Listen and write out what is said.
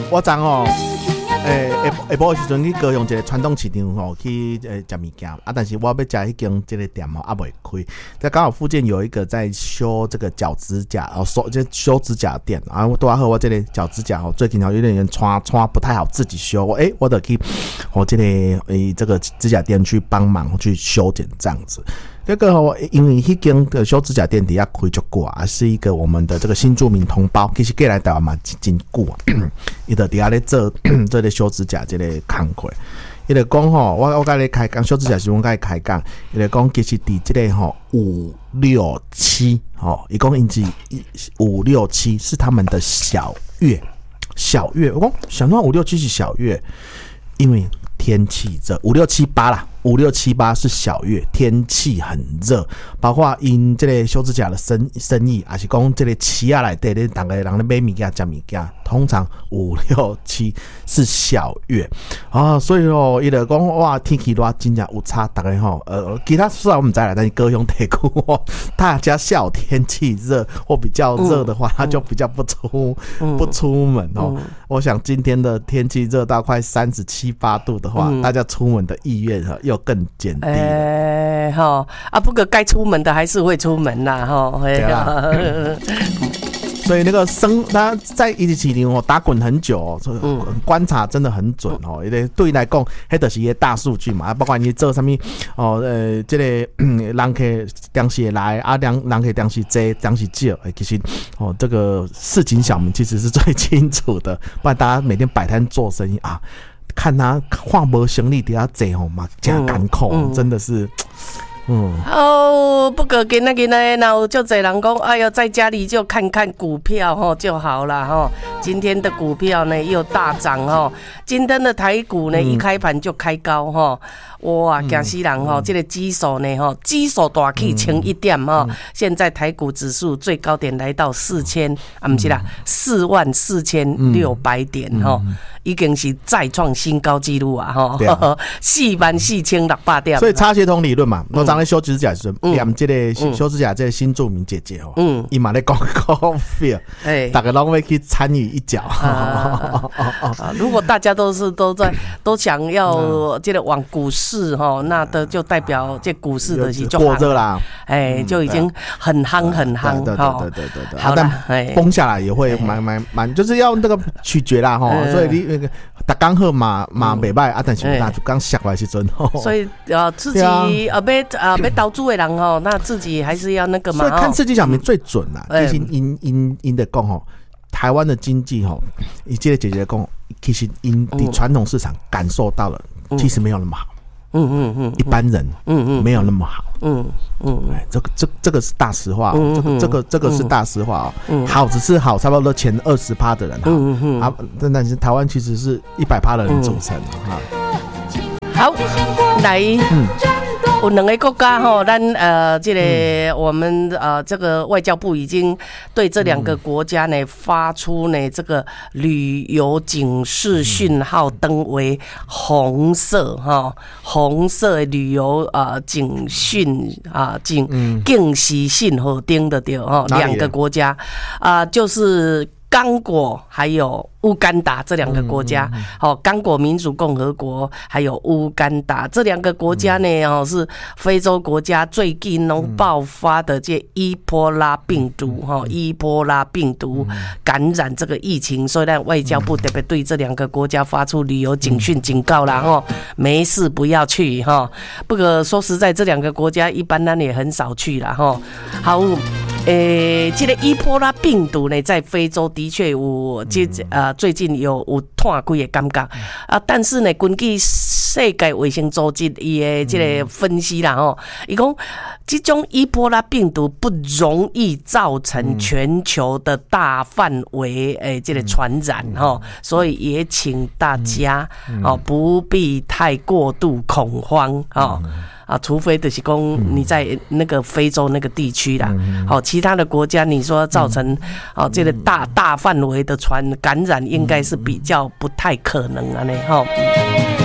我昨哦，下晡的时阵去高雄一个传统市场吼去食物件啊，但是我要食迄间这个店吼还未开，在刚好附近有一个在修这个脚指甲哦，修指甲店啊，我拄好我这个脚指甲吼最近有点穿不太好，自己修，我得去我这个指甲店去帮忙去修剪这样子。这个因为迄间的修指甲店底下开足久啊，是一个我们的这个新住民同胞，其实过来台湾嘛真久啊，伊就底下咧做这个修指甲这个工课。伊就讲吼，我甲你开讲修指甲时阮甲伊开讲，伊就讲其实伫这个567吼，伊讲因是567是他们的小月，我讲想到567是小月，因为天气热，5678啦，5678是小月，天气很热，包括因这个修指甲的生意，还是讲这个市啊内底咧，大家人咧买物件、食物件，通常567是小月啊，所以伊就讲哇，天气热真正有差，大家其他虽然我们知啦，但是高雄地区大家下午天气热或比较热的话，他就比较不出门哦。我想今天的天气热到快37、8度的话，大家出门的意愿又更减低了。 不过该出门的还是会出门啦，对啦。 所以那个他在一起打滚很久观察真的很准对来讲，那就是一个大数据嘛，包括你做什么这个人客当时来啊，人客当时多当时少，其实这个市井小民其实是最清楚的，不然大家每天摆摊做生意啊，看他看无生意底下坐嘛，真艰苦，真的是。 不过今仔有就侪人讲，哎呦，在家里就看看股票就好了今天的股票呢又大涨今天的台股呢一开盘就开高哇，惊死人这个指数呢指数大起1点现在台股指数最高点来到4000啊，不是啦，44600点已经是再创新高纪录啊44600点。 所以差协同理论嘛，我刚才修指甲时，念这个修指甲这个新住民姐姐伊嘛咧讲股票，大家拢会去参与一脚。 如果大家都想要这个往股市那的就代表这股市的是过热啦， 就已经很夯。 对。好的，崩下来也会蛮，就是要那个取决啦所以你。打刚好嘛袂歹啊，但是大就刚下来时阵所以自己要投资的人那自己还是要那个嘛。 所以看世纪小民最准啦，其实因的讲台湾的经济以这个姐姐讲，其实因的传统市场感受到了，其实没有那么好。一般人没有那么好。这个是大实话，这个是大实话好只是好差不多前20%的人但是台湾其实是100%的人组成好，来有2个国家咱这个我们这个外交部已经对这2个国家呢发出呢这个旅游警示讯号灯为红色红色的旅游警讯警示信号灯的对2个国家就是刚果还有乌干达这2个国家，刚果民主共和国还有乌干达这2个国家呢，是非洲国家最近爆发的这伊波拉病毒感染这个疫情，所以呢外交部特别对这2个国家发出旅游警讯警告啦没事不要去不过说实在，这2个国家一般咱也很少去啦好。这个伊波拉病毒呢，在非洲的确有最近有探几个感觉但是呢，根据世界卫生组织伊的这个分析啦伊讲这种伊波拉病毒不容易造成全球的大范围这个传染所以也请大家不必太过度恐慌除非就是说你在那个非洲那个地区啦，其他的国家你说造成这个大范围的感染，应该是比较不太可能啊